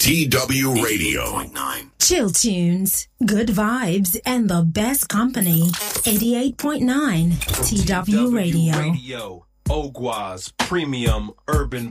TW Radio. Chill tunes, good vibes, and the best company. 88.9 TW Radio. Ogwa's premium urban